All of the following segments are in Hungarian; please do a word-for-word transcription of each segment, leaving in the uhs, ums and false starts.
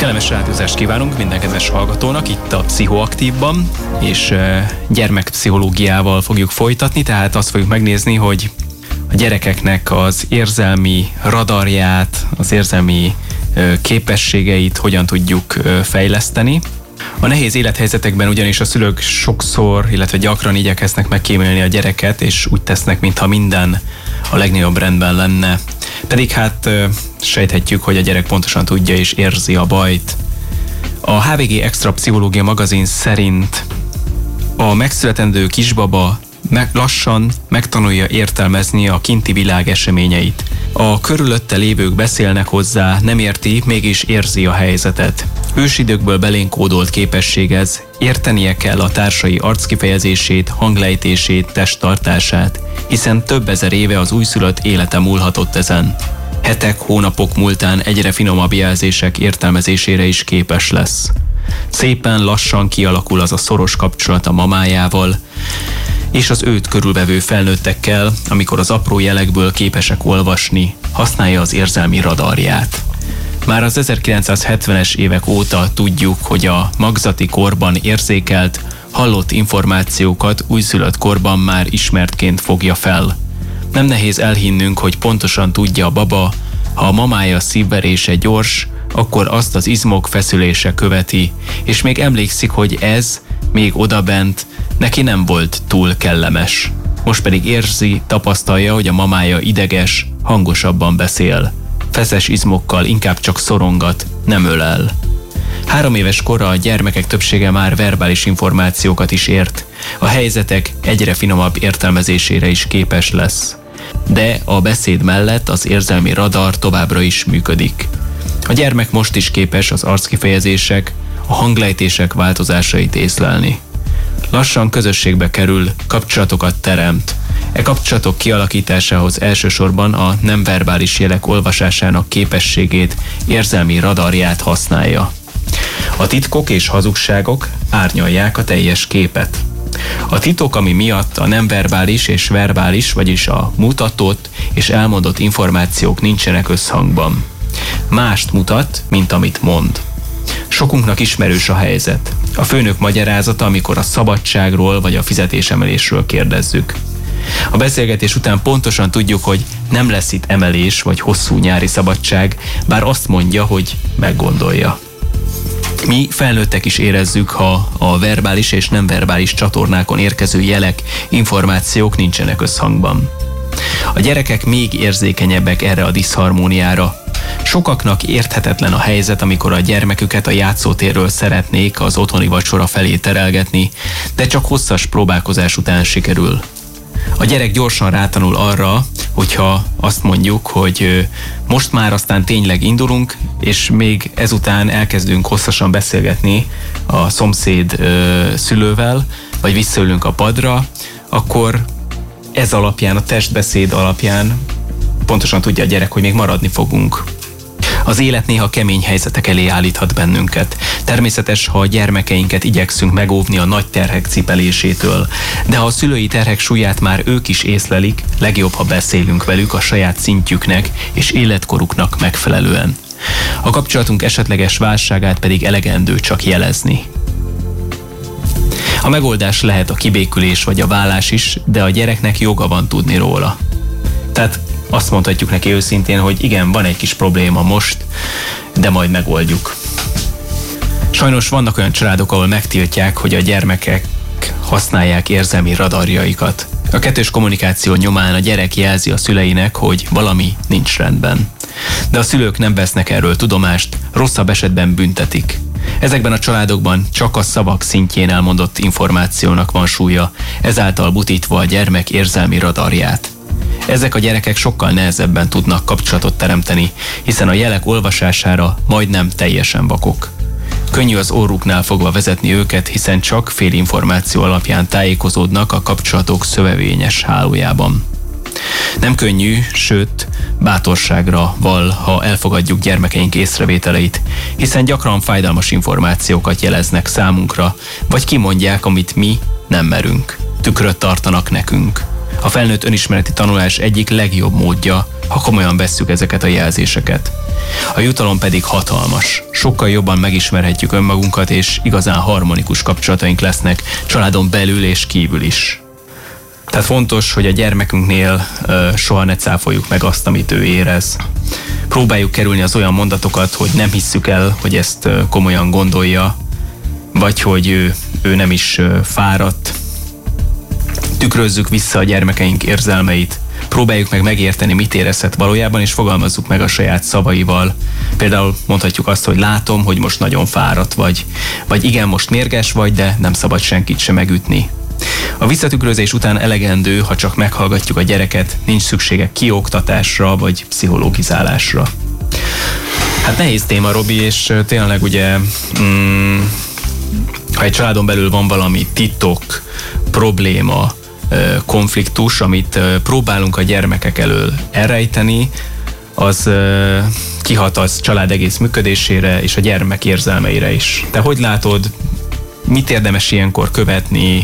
Kellemes rádiózást kívánunk minden kedves hallgatónak itt a Pszichoaktívban, és gyermekpszichológiával fogjuk folytatni, tehát azt fogjuk megnézni, hogy a gyerekeknek az érzelmi radarját, az érzelmi képességeit hogyan tudjuk fejleszteni. A nehéz élethelyzetekben ugyanis a szülők sokszor, illetve gyakran igyekeznek megkímélni a gyereket, és úgy tesznek, mintha minden a legnagyobb rendben lenne. Pedig hát sejthetjük, hogy a gyerek pontosan tudja és érzi a bajt. A há vé gé Extra Pszichológia magazin szerint a megszületendő kisbaba meg lassan megtanulja értelmezni a kinti világ eseményeit. A körülötte lévők beszélnek hozzá, nem érti, mégis érzi a helyzetet. Ősidőkből belénk kódolt képesség ez, értenie kell a társai arckifejezését, hanglejtését, testtartását, hiszen több ezer éve az újszülött élete múlhatott ezen. Hetek, hónapok múltán egyre finomabb jelzések értelmezésére is képes lesz. Szépen lassan kialakul az a szoros kapcsolat a mamájával, és az őt körülvevő felnőttekkel, amikor az apró jelekből képesek olvasni, használja az érzelmi radarját. Már az ezerkilencszázhetvenes évek óta tudjuk, hogy a magzati korban érzékelt, hallott információkat újszülött korban már ismertként fogja fel. Nem nehéz elhinnünk, hogy pontosan tudja a baba, ha a mamája szívverése gyors, akkor azt az izmok feszülése követi, és még emlékszik, hogy ez, még odabent, neki nem volt túl kellemes. Most pedig érzi, tapasztalja, hogy a mamája ideges, hangosabban beszél. Feszes izmokkal inkább csak szorongat, nem ölel. Három éves kora a gyermekek többsége már verbális információkat is ért. A helyzetek egyre finomabb értelmezésére is képes lesz. De a beszéd mellett az érzelmi radar továbbra is működik. A gyermek most is képes az arckifejezések, a hanglejtések változásait észlelni. Lassan közösségbe kerül, kapcsolatokat teremt. E kapcsolatok kialakításához elsősorban a nem verbális jelek olvasásának képességét, érzelmi radarját használja. A titkok és hazugságok árnyalják a teljes képet. A titok, ami miatt a nem verbális és verbális, vagyis a mutatott és elmondott információk nincsenek összhangban. Mást mutat, mint amit mond. Sokunknak ismerős a helyzet. A főnök magyarázata, amikor a szabadságról vagy a fizetésemelésről kérdezzük. A beszélgetés után pontosan tudjuk, hogy nem lesz itt emelés vagy hosszú nyári szabadság, bár azt mondja, hogy meggondolja. Mi felnőttek is érezzük, ha a verbális és nem verbális csatornákon érkező jelek, információk nincsenek összhangban. A gyerekek még érzékenyebbek erre a diszharmóniára. Sokaknak érthetetlen a helyzet, amikor a gyermeküket a játszótérről szeretnék az otthoni vacsora felé terelgetni, de csak hosszas próbálkozás után sikerül. A gyerek gyorsan rátanul arra, hogyha azt mondjuk, hogy most már aztán tényleg indulunk, és még ezután elkezdünk hosszasan beszélgetni a szomszéd ö, szülővel, vagy visszaülünk a padra, akkor ez alapján, a testbeszéd alapján pontosan tudja a gyerek, hogy még maradni fogunk. Az élet néha kemény helyzetek elé állíthat bennünket. Természetes, ha a gyermekeinket igyekszünk megóvni a nagy terhek cipelésétől, de ha a szülői terhek súlyát már ők is észlelik, legjobb, ha beszélünk velük a saját szintjüknek és életkoruknak megfelelően. A kapcsolatunk esetleges válságát pedig elegendő csak jelezni. A megoldás lehet a kibékülés vagy a válás is, de a gyereknek joga van tudni róla. Tehát azt mondhatjuk neki őszintén, hogy igen, van egy kis probléma most, de majd megoldjuk. Sajnos vannak olyan családok, ahol megtiltják, hogy a gyermekek használják érzelmi radarjaikat. A kettős kommunikáció nyomán a gyerek jelzi a szüleinek, hogy valami nincs rendben. De a szülők nem vesznek erről tudomást, rosszabb esetben büntetik. Ezekben a családokban csak a szavak szintjén elmondott információnak van súlya, ezáltal butítva a gyermek érzelmi radarját. Ezek a gyerekek sokkal nehezebben tudnak kapcsolatot teremteni, hiszen a jelek olvasására majdnem teljesen vakok. Könnyű az orruknál fogva vezetni őket, hiszen csak félinformáció alapján tájékozódnak a kapcsolatok szövevényes hálójában. Nem könnyű, sőt, bátorságra val, ha elfogadjuk gyermekeink észrevételeit, hiszen gyakran fájdalmas információkat jeleznek számunkra, vagy kimondják, amit mi nem merünk. Tükröt tartanak nekünk. A felnőtt önismereti tanulás egyik legjobb módja, ha komolyan vesszük ezeket a jelzéseket. A jutalom pedig hatalmas. Sokkal jobban megismerhetjük önmagunkat, és igazán harmonikus kapcsolataink lesznek családon belül és kívül is. Tehát fontos, hogy a gyermekünknél ö, soha ne cáfoljuk meg azt, amit ő érez. Próbáljuk kerülni az olyan mondatokat, hogy nem hisszük el, hogy ezt ö, komolyan gondolja, vagy hogy ő, ő nem is ö, fáradt. Tükrözzük vissza a gyermekeink érzelmeit, próbáljuk meg megérteni, mit érezhet valójában, és fogalmazzuk meg a saját szavaival. Például mondhatjuk azt, hogy látom, hogy most nagyon fáradt vagy, vagy igen, most mérges vagy, de nem szabad senkit sem megütni. A visszatükrözés után elegendő, ha csak meghallgatjuk a gyereket, nincs szüksége kioktatásra vagy pszichológizálásra. Hát nehéz téma, Robi, és tényleg ugye, mm, ha egy családon belül van valami titok, probléma, konfliktus, amit próbálunk a gyermekek elől elrejteni, az kihat az család egész működésére és a gyermek érzelmeire is. Te hogy látod, mit érdemes ilyenkor követni,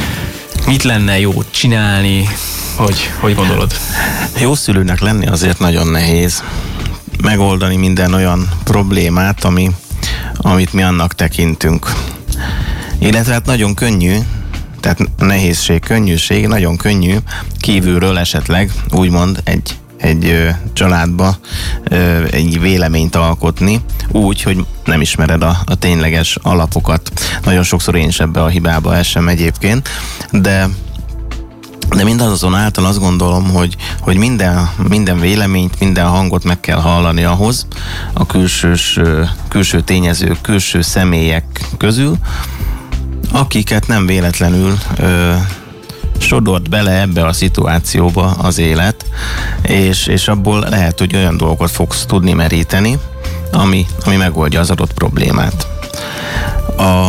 mit lenne jó csinálni, hogy, hogy gondolod? Jó szülőnek lenni azért nagyon nehéz. Megoldani minden olyan problémát, ami, amit mi annak tekintünk. Illetve hát nagyon könnyű, tehát nehézség, könnyűség, nagyon könnyű kívülről esetleg úgymond egy, egy ö, családba ö, egy véleményt alkotni, úgy, hogy nem ismered a, a tényleges alapokat. Nagyon sokszor én is ebbe a hibába esem egyébként, de de mindazonáltal azt gondolom, hogy, hogy minden, minden véleményt, minden hangot meg kell hallani ahhoz a külsős, külső tényezők, külső személyek közül, akiket nem véletlenül ö, sodort bele ebbe a szituációba az élet, és, és abból lehet, hogy olyan dolgokat fogsz tudni meríteni, ami, ami megoldja az adott problémát. A,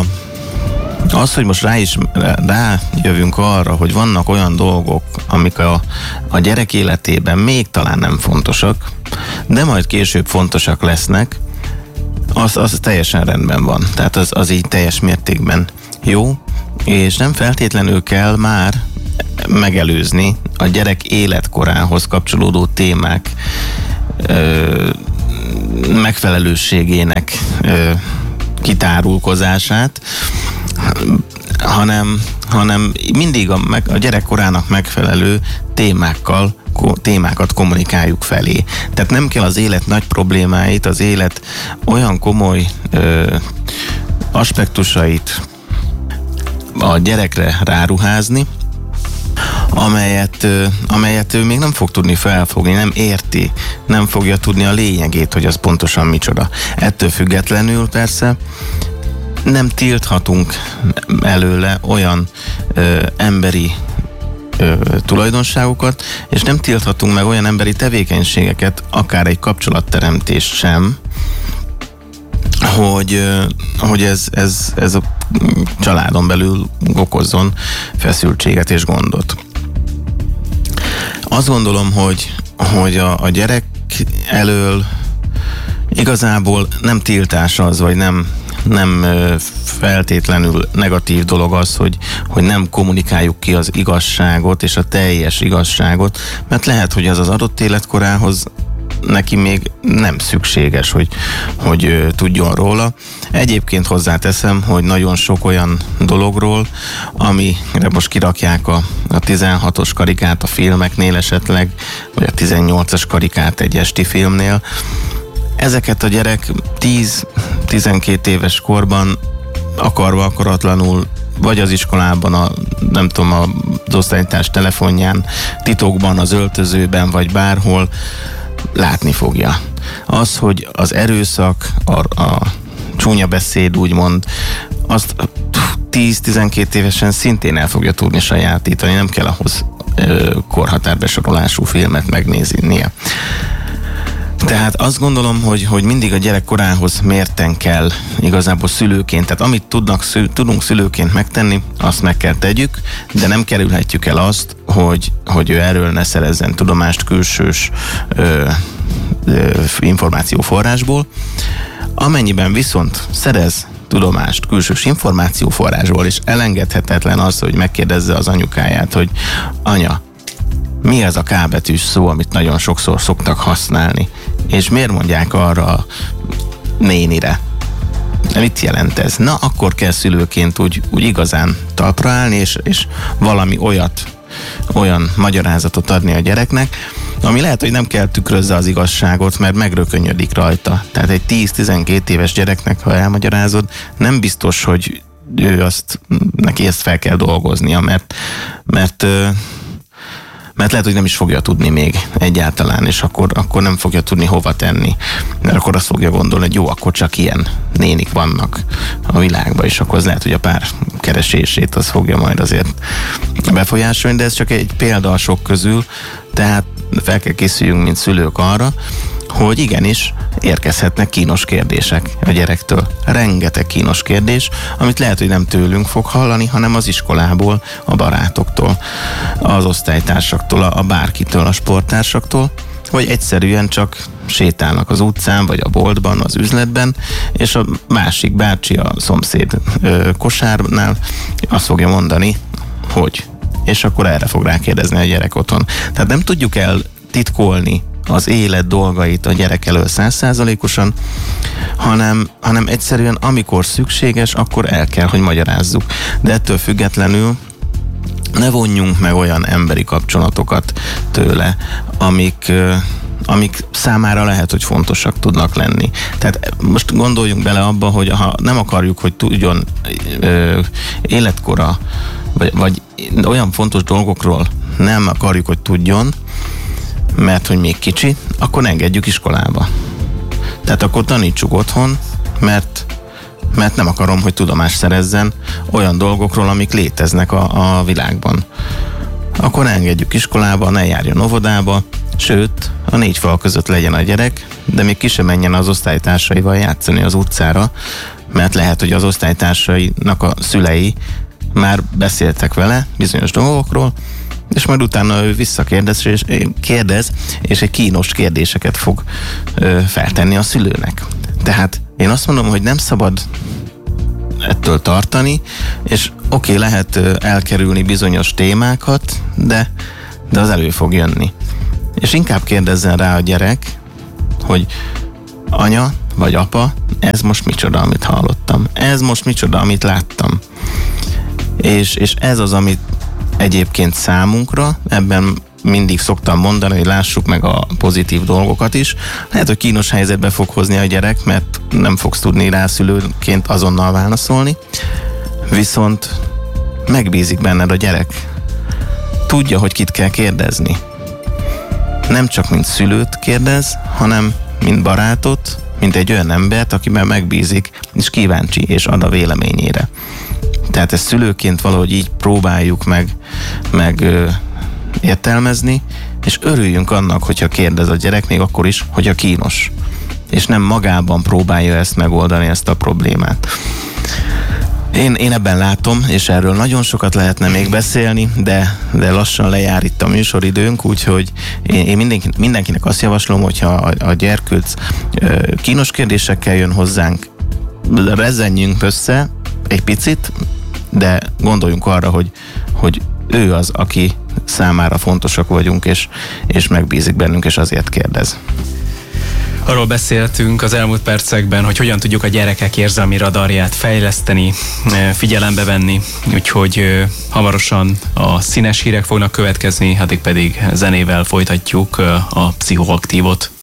az, hogy most rá is rájövünk arra, hogy vannak olyan dolgok, amik a, a gyerek életében még talán nem fontosak, de majd később fontosak lesznek, az, az teljesen rendben van. Tehát az, az így teljes mértékben jó, és nem feltétlenül kell már megelőzni a gyerek életkorához kapcsolódó témák ö, megfelelőségének ö, kitárulkozását, hanem, hanem mindig a, a gyerekkorának megfelelő témákkal, témákat kommunikáljuk felé. Tehát nem kell az élet nagy problémáit, az élet olyan komoly ö, aspektusait a gyerekre ráruházni, amelyet, amelyet ő még nem fog tudni felfogni, nem érti, nem fogja tudni a lényegét, hogy az pontosan micsoda. Ettől függetlenül persze nem tilthatunk előle olyan ö, emberi ö, tulajdonságokat, és nem tilthatunk meg olyan emberi tevékenységeket, akár egy kapcsolatteremtés sem, hogy, hogy ez, ez, ez a családon belül okozzon feszültséget és gondot. Azt gondolom, hogy, hogy a, a gyerek elől igazából nem tiltás az, vagy nem, nem feltétlenül negatív dolog az, hogy, hogy nem kommunikáljuk ki az igazságot és a teljes igazságot, mert lehet, hogy az az adott életkorához neki még nem szükséges, hogy, hogy tudjon róla. Egyébként hozzáteszem, hogy nagyon sok olyan dologról, amire most kirakják a, a tizenhatos karikát a filmeknél esetleg, vagy a tizennyolcas karikát egy esti filmnél, ezeket a gyerek tíz-tizenkét éves korban akarva, akaratlanul, vagy az iskolában, a, nem tudom, az osztálytárs telefonján, titokban, az öltözőben, vagy bárhol látni fogja. Az, hogy az erőszak, a, a csúnya beszéd úgymond, azt tíz-tizenkét évesen szintén el fogja tudni sajátítani, nem kell ahhoz ö, korhatárbesorolású filmet megnéznie. Tehát azt gondolom, hogy, hogy mindig a gyerek korához mérten kell igazából szülőként, tehát amit tudnak, szül, tudunk szülőként megtenni, azt meg kell tegyük, de nem kerülhetjük el azt, hogy, hogy ő erről ne szerezzen tudomást külsős ö, ö, információforrásból. Amennyiben viszont szerez tudomást külsős információforrásból, és elengedhetetlen az, hogy megkérdezze az anyukáját, hogy anya, mi ez a K betűs szó, amit nagyon sokszor szoktak használni, és miért mondják arra a nénire? Mit jelent ez? Na, akkor kell szülőként úgy, úgy igazán talpra állni, és, és valami olyat, olyan magyarázatot adni a gyereknek, ami lehet, hogy nem kell tükrözze az igazságot, mert megrökönyödik rajta. Tehát egy tíz-tizenkét éves gyereknek, ha elmagyarázod, nem biztos, hogy ő azt, neki ezt fel kell dolgoznia, mert, mert mert lehet, hogy nem is fogja tudni még egyáltalán, és akkor, akkor nem fogja tudni hova tenni. Mert akkor azt fogja gondolni, hogy jó, akkor csak ilyen nénik vannak a világban, és akkor az lehet, hogy a pár keresését az fogja majd azért befolyásolni, de ez csak egy példa a sok közül, tehát fel kell készüljünk, mint szülők arra, hogy igenis érkezhetnek kínos kérdések a gyerektől. Rengeteg kínos kérdés, amit lehet, hogy nem tőlünk fog hallani, hanem az iskolából, a barátoktól, az osztálytársaktól, a bárkitől, a sporttársaktól, vagy egyszerűen csak sétálnak az utcán, vagy a boltban, az üzletben, és a másik bácsi a szomszéd ö, kosárnál azt fogja mondani, hogy, és akkor erre fog rákérdezni a gyerek otthon. Tehát nem tudjuk el titkolni az élet dolgait a gyerek elől száz százalékosan, hanem, hanem egyszerűen amikor szükséges, akkor el kell, hogy magyarázzuk. De ettől függetlenül ne vonjunk meg olyan emberi kapcsolatokat tőle, amik, amik számára lehet, hogy fontosak tudnak lenni. Tehát most gondoljunk bele abba, hogy ha nem akarjuk, hogy tudjon ö, életkora, vagy, vagy olyan fontos dolgokról nem akarjuk, hogy tudjon, mert hogy még kicsi, akkor ne engedjük iskolába. Tehát akkor tanítsuk otthon, mert, mert nem akarom, hogy tudomást szerezzen olyan dolgokról, amik léteznek a, a világban. Akkor ne engedjük iskolába, ne járjon óvodába, sőt, a négy fal között legyen a gyerek, de még ki sem menjen az osztálytársaival játszani az utcára, mert lehet, hogy az osztálytársainak a szülei már beszéltek vele bizonyos dolgokról, és majd utána ő visszakérdez, és kérdez, és egy kínos kérdéseket fog ö, feltenni a szülőnek. Tehát én azt mondom, hogy nem szabad ettől tartani, és oké, okay, lehet ö, elkerülni bizonyos témákat, de, de az elő fog jönni. És inkább kérdezzen rá a gyerek, hogy anya vagy apa, ez most micsoda, amit hallottam. Ez most micsoda, amit láttam. És, és ez az, amit egyébként számunkra, ebben mindig szoktam mondani, hogy lássuk meg a pozitív dolgokat is. Lehet, hogy kínos helyzetbe fog hozni a gyerek, mert nem fogsz tudni rá szülőként azonnal válaszolni, viszont megbízik benned a gyerek. Tudja, hogy kit kell kérdezni. Nem csak mint szülőt kérdez, hanem mint barátot, mint egy olyan embert, akiben megbízik, és kíváncsi, és ad a véleményére. Tehát ezt szülőként valahogy így próbáljuk meg, meg ö, értelmezni, és örüljünk annak, hogyha kérdez a gyerek, még akkor is, hogyha kínos. És nem magában próbálja ezt megoldani, ezt a problémát. Én, én ebben látom, és erről nagyon sokat lehetne még beszélni, de, de lassan lejár itt a műsoridőnk, úgyhogy én, én mindenki, mindenkinek azt javaslom, hogyha a, a gyerkőc ö, kínos kérdésekkel jön hozzánk, rezenjünk össze egy picit, de gondoljunk arra, hogy, hogy ő az, aki számára fontosak vagyunk, és, és megbízik bennünk, és azért kérdez. Arról beszéltünk az elmúlt percekben, hogy hogyan tudjuk a gyerekek érzelmi radarját fejleszteni, figyelembe venni, úgyhogy hamarosan a színes hírek fognak következni, addig pedig zenével folytatjuk a Pszichoaktívot.